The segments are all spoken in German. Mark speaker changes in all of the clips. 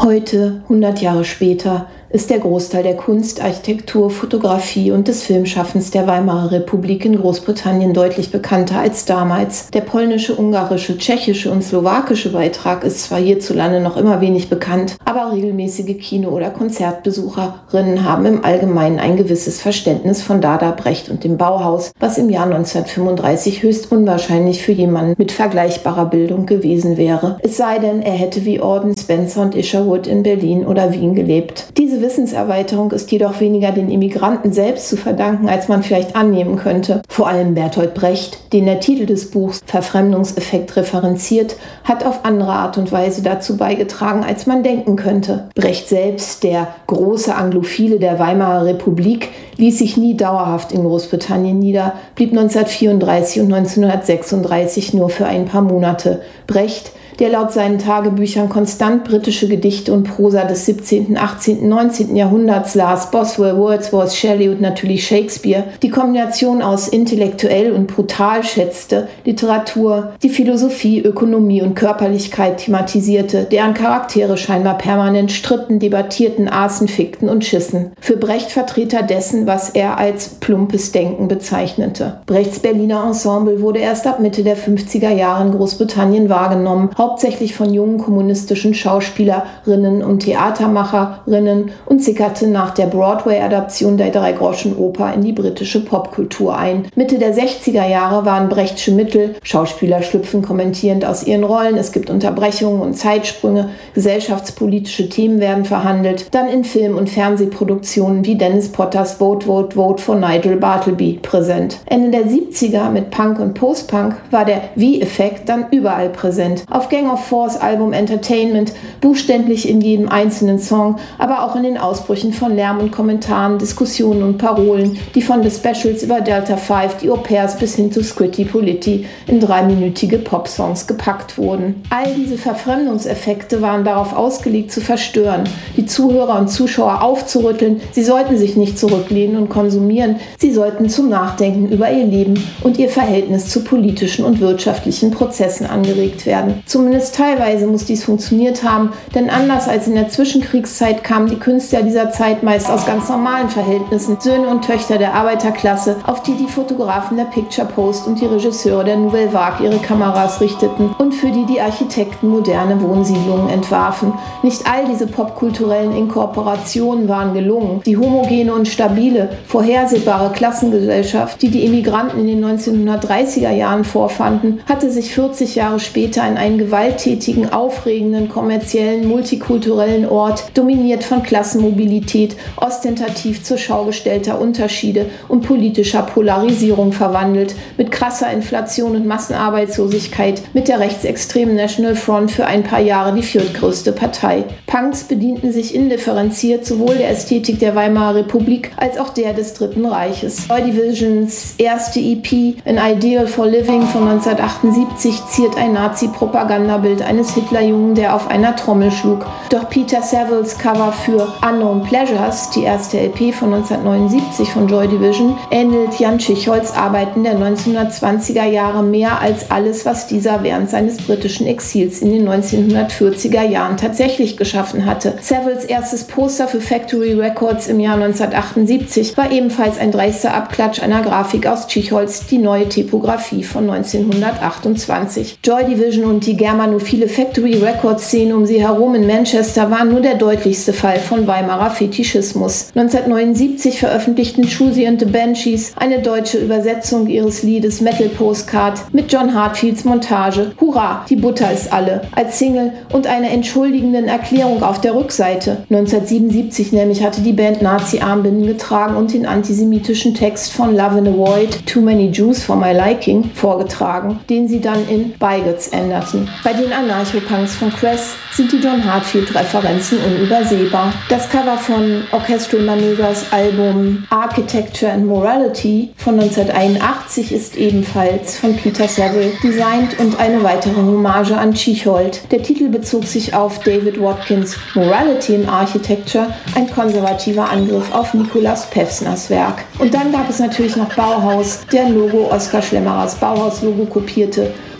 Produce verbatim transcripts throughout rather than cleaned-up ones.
Speaker 1: Heute, hundert Jahre später, ist der Großteil der Kunst, Architektur, Fotografie und des Filmschaffens der Weimarer Republik in Großbritannien deutlich bekannter als damals. Der polnische, ungarische, tschechische und slowakische Beitrag ist zwar hierzulande noch immer wenig bekannt, aber regelmäßige Kino- oder Konzertbesucherinnen haben im Allgemeinen ein gewisses Verständnis von Dada, Brecht und dem Bauhaus, was im Jahr neunzehnhundertfünfunddreißig höchst unwahrscheinlich für jemanden mit vergleichbarer Bildung gewesen wäre. Es sei denn, er hätte wie Auden, Spencer und Isherwood in Berlin oder Wien gelebt. Diese Wissenserweiterung ist jedoch weniger den Immigranten selbst zu verdanken, als man vielleicht annehmen könnte. Vor allem Bertolt Brecht, den der Titel des Buchs Verfremdungseffekt referenziert, hat auf andere Art und Weise dazu beigetragen, als man denken könnte. Brecht selbst, der große Anglophile der Weimarer Republik, ließ sich nie dauerhaft in Großbritannien nieder, blieb neunzehnhundertvierunddreißig und neunzehnhundertsechsunddreißig nur für ein paar Monate. Brecht, der laut seinen Tagebüchern konstant britische Gedichte und Prosa des siebzehnten, achtzehnten, neunzehnten Jahrhunderts las, Boswell, Wordsworth, Shelley und natürlich Shakespeare, die Kombination aus intellektuell und brutal schätzte, Literatur, die Philosophie, Ökonomie und Körperlichkeit thematisierte, deren Charaktere scheinbar permanent stritten, debattierten, aßen, fickten und schissen. Für Brecht Vertreter dessen, was er als plumpes Denken bezeichnete. Brechts Berliner Ensemble wurde erst ab Mitte der fünfziger Jahre in Großbritannien wahrgenommen, hauptsächlich von jungen kommunistischen Schauspielerinnen und Theatermacherinnen und sickerte nach der Broadway-Adaption der Drei-Groschen-Oper in die britische Popkultur ein. Mitte der sechziger Jahre waren Brechtsche Mittel, Schauspieler schlüpfen kommentierend aus ihren Rollen, es gibt Unterbrechungen und Zeitsprünge, gesellschaftspolitische Themen werden verhandelt, dann in Film- und Fernsehproduktionen wie Dennis Potters Vote, Vote, Vote von Nigel Bartleby präsent. Ende der siebziger mit Punk und Post-Punk war der Wie-Effekt dann überall präsent. Auf Gang of Fours Album Entertainment, buchstäblich in jedem einzelnen Song, aber auch in den Ausbrüchen von Lärm und Kommentaren, Diskussionen und Parolen, die von The Specials über Delta Five, die Au-pairs bis hin zu Scritti Politti in dreiminütige Popsongs gepackt wurden. All diese Verfremdungseffekte waren darauf ausgelegt zu verstören, die Zuhörer und Zuschauer aufzurütteln, sie sollten sich nicht zurücklehnen und konsumieren, sie sollten zum Nachdenken über ihr Leben und ihr Verhältnis zu politischen und wirtschaftlichen Prozessen angeregt werden. Zumindest teilweise muss dies funktioniert haben, denn anders als in der Zwischenkriegszeit kamen die Künstler dieser Zeit meist aus ganz normalen Verhältnissen, Söhne und Töchter der Arbeiterklasse, auf die die Fotografen der Picture Post und die Regisseure der Nouvelle Vague ihre Kameras richteten und für die die Architekten moderne Wohnsiedlungen entwarfen. Nicht all diese popkulturellen Inkorporationen waren gelungen. Die homogene und stabile, vorhersehbare Klassengesellschaft, die die Immigranten in den neunzehnhundertdreißiger Jahren vorfanden, hatte sich vierzig Jahre später in einen gewalttätigen, aufregenden, kommerziellen, multikulturellen Ort, dominiert von Klassenmobilität, ostentativ zur Schau gestellter Unterschiede und politischer Polarisierung verwandelt, mit krasser Inflation und Massenarbeitslosigkeit, mit der rechtsextremen National Front für ein paar Jahre die viertgrößte Partei. Punks bedienten sich indifferenziert sowohl der Ästhetik der Weimarer Republik als auch der des Dritten Reiches. Joy Divisions erste E P, An Ideal for Living von neunzehnhundertachtundsiebzig, ziert ein Nazi-Propagandabild eines Hitlerjungen, der auf einer Trommel schlug. Doch Peter Saviles Cover für Unknown Pleasures, die erste L P von neunzehnhundertneunundsiebzig von Joy Division, ähnelt Jan Tschicholz Arbeiten der neunzehnhundertzwanziger Jahre mehr als alles, was dieser während seines britischen Exils in den neunzehnhundertvierziger Jahren tatsächlich geschaffen hatte. Saviles erstes Poster für Factory Records im Jahr neunzehnhundertachtundsiebzig war ebenfalls ein dreister Abklatsch einer Grafik aus Tschicholz, die neue Typografie von neunzehnhundertachtundzwanzig. Joy Division und die germanophile Factory Records-Szene um sie herum in Manchester waren nur der deutlichste Fall von Weimarer Fetischismus. neunzehnhundertneunundsiebzig veröffentlichten Siouxsie and the Banshees eine deutsche Übersetzung ihres Liedes Metal Postcard mit John Hartfields Montage Hurra, die Butter ist alle als Single und einer entschuldigenden Erklärung auf der Rückseite. neunzehnhundertsiebenundsiebzig nämlich hatte die Band Nazi-Armbinden getragen und den antisemitischen Text von Love in a Void, Too Many Jews for My Liking vorgetragen, den sie dann in Bigots änderten. Bei den Anarcho-Punks von Cress sind die John Heartfield-Referenzen unübersehbar. Das Cover von Orchestral Manoeuvres Album Architecture and Morality von neunzehnhunderteinundachtzig ist ebenfalls von Peter Saville designt und eine weitere Hommage an Tschichold. Der Titel bezog sich auf David Watkins' Morality in Architecture, ein konservativer Angriff auf Nikolaus Pevsners Werk. Und dann gab es natürlich noch Bauhaus, der Logo Oskar Schlemmerers Bauhaus-Logo kopierte,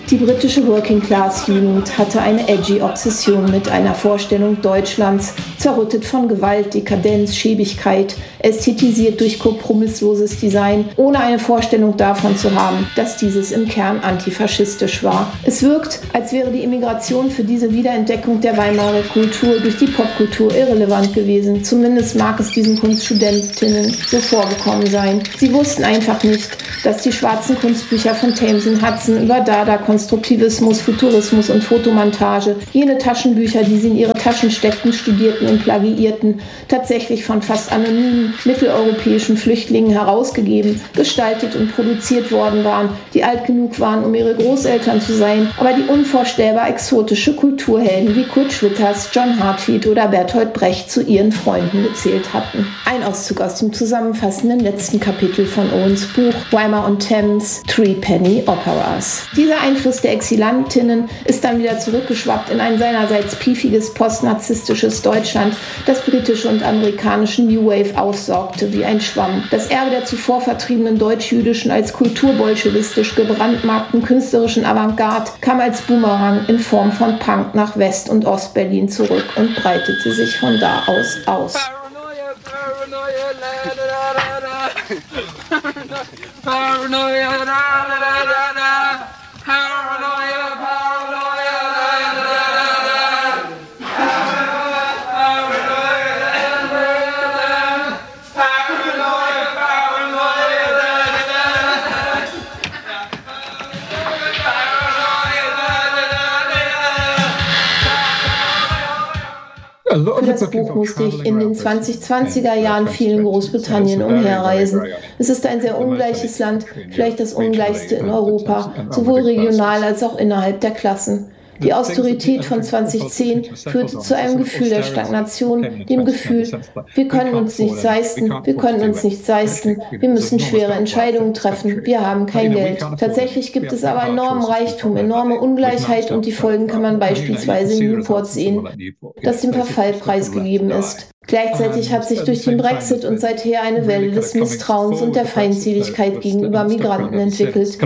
Speaker 1: Die britische Working-Class-Jugend hatte eine edgy Obsession mit einer Vorstellung Deutschlands, zerrüttet von Gewalt, Dekadenz, Schäbigkeit, ästhetisiert durch kompromissloses Design, ohne eine Vorstellung davon zu haben, dass dieses im Kern antifaschistisch war. Es wirkt, als wäre die Immigration für diese Wiederentdeckung der Weimarer Kultur durch die Popkultur irrelevant gewesen. Zumindest mag es diesen Kunststudentinnen so vorgekommen sein. Sie wussten einfach nicht, dass die schwarzen Kunstbücher von Tamsin Hudson über Dada, Konstruktivismus, Futurismus und Fotomontage, jene Taschenbücher, die sie in ihre Taschen steckten, studierten und plagiierten, tatsächlich von fast anonymen mitteleuropäischen Flüchtlingen herausgegeben, gestaltet und produziert worden waren, die alt genug waren, um ihre Großeltern zu sein, aber die unvorstellbar exotische Kulturhelden wie Kurt Schwitters, John Heartfield oder Bertolt Brecht zu ihren Freunden gezählt hatten. Ein Auszug aus dem zusammenfassenden letzten Kapitel von Owens Buch Weimar und Thames, Three Penny Operas. Dieser Einfluss der Exilantinnen ist dann wieder zurückgeschwappt in ein seinerseits piefiges postnarzisstisches Deutschland, das britische und amerikanische New Wave aufsaugte wie ein Schwamm. Das Erbe der zuvor vertriebenen deutsch-jüdischen, als kulturbolschewistisch gebrandmarkten künstlerischen Avantgarde kam als Boomerang in Form von Punk nach West- und Ostberlin zurück und breitete sich von da aus aus.
Speaker 2: Paranoia, da, da, da, da, da. Paranoia, paranoia, da, da, da, da. Paranoia, paranoia, da, da, da. Paranoia, paranoia, da, da, da.
Speaker 1: Für das Buch musste ich in den zwanzig-zwanziger Jahren viel in Großbritannien umherreisen. Es ist ein sehr ungleiches Land, vielleicht das ungleichste in Europa, sowohl regional als auch innerhalb der Klassen. Die Austerität von zweitausendzehn führte zu einem Gefühl der Stagnation, dem Gefühl, wir können uns nichts leisten, wir können uns nichts leisten, wir müssen schwere Entscheidungen treffen, wir haben kein Geld. Tatsächlich gibt es aber enormen Reichtum, enorme Ungleichheit und die Folgen kann man beispielsweise in Newport sehen, das dem Verfall preisgegeben ist. Gleichzeitig hat sich durch den Brexit und seither eine Welle des Misstrauens und der Feindseligkeit gegenüber Migranten entwickelt.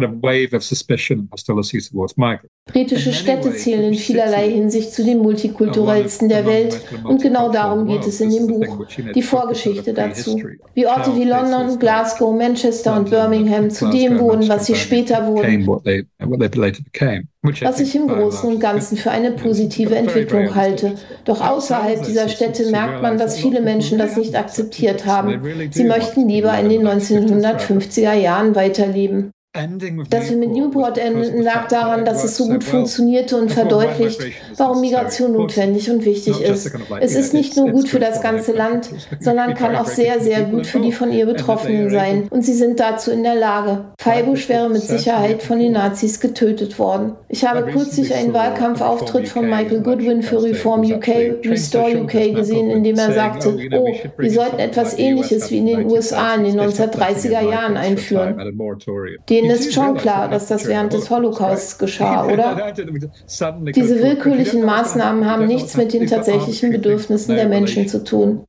Speaker 1: Britische Städte zählen in vielerlei Hinsicht zu den multikulturellsten der Welt und genau darum geht es in dem Buch, die Vorgeschichte dazu. Wie Orte wie London, Glasgow, Manchester und Birmingham zu dem wurden, was sie später wurden. Was ich im Großen und Ganzen für eine positive Entwicklung halte. Doch außerhalb dieser Städte merkt man, dass viele Menschen das nicht akzeptiert haben. Sie möchten lieber in den neunzehnhundertfünfziger Jahren weiterleben. Dass wir mit Newport endeten, lag daran, dass es so gut funktionierte und verdeutlicht, warum Migration notwendig und wichtig ist. Es ist nicht nur gut für das ganze Land, sondern kann auch sehr, sehr gut für die von ihr Betroffenen sein. Und sie sind dazu in der Lage. Feibusch wäre mit Sicherheit von den Nazis getötet worden. Ich habe kürzlich einen Wahlkampfauftritt von Michael Goodwin für Reform U K, Restore U K gesehen, in dem er sagte, oh, wir sollten etwas Ähnliches wie in den U S A in den neunzehnhundertdreißiger Jahren einführen. Denen ist schon klar, dass das während des Holocausts geschah, oder? Diese willkürlichen Maßnahmen haben nichts mit den tatsächlichen Bedürfnissen der Menschen zu tun.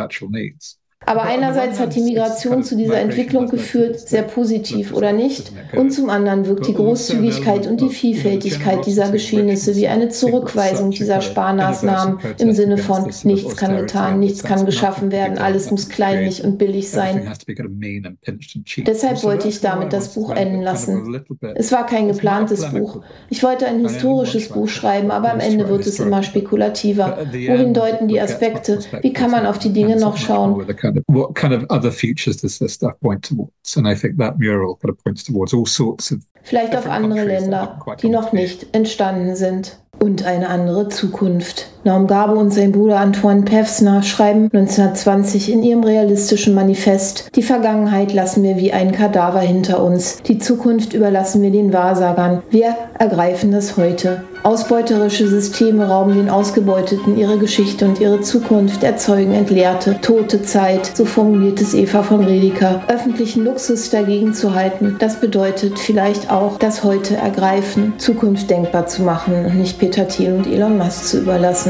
Speaker 1: Aber einerseits hat die Migration zu dieser Entwicklung geführt, sehr positiv oder nicht, und zum anderen wirkt die Großzügigkeit und die Vielfältigkeit dieser Geschehnisse wie eine Zurückweisung dieser Sparmaßnahmen im Sinne von nichts kann getan, nichts kann geschaffen werden, alles muss kleinlich und billig sein. Deshalb wollte ich damit das Buch enden lassen. Es war kein geplantes Buch. Ich wollte ein historisches Buch schreiben, aber am Ende wird es immer spekulativer. Wohin deuten die Aspekte? Wie kann man auf die Dinge noch schauen?
Speaker 3: What kind of other features does this stuff point towards? And I think that mural kind of points towards all sorts of
Speaker 1: vielleicht auf andere Länder, die noch nicht entstanden sind. Und eine andere Zukunft. Naum Garbe und sein Bruder Antoine Pevsner schreiben neunzehnhundertzwanzig in ihrem realistischen Manifest: Die Vergangenheit lassen wir wie einen Kadaver hinter uns. Die Zukunft überlassen wir den Wahrsagern. Wir ergreifen das Heute. Ausbeuterische Systeme rauben den Ausgebeuteten ihre Geschichte und ihre Zukunft, erzeugen entleerte, tote Zeit, so formuliert es Eva von Redeker. Öffentlichen Luxus dagegen zu halten, das bedeutet vielleicht auch, das Heute ergreifen, Zukunft denkbar zu machen und nicht Peter Thiel und Elon Musk zu überlassen.